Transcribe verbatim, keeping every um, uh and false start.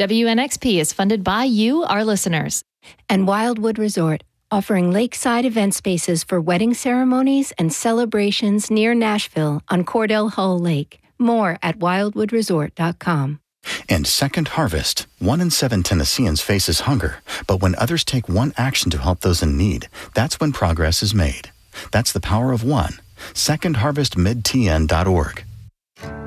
W N X P is funded by you, our listeners. And Wildwood Resort, offering lakeside event spaces for wedding ceremonies and celebrations near Nashville on Cordell Hull Lake. More at wildwood resort dot com. And Second Harvest. One in seven Tennesseans faces hunger, but when others take one action to help those in need, that's when progress is made. That's the power of one. second harvest mid t n dot org.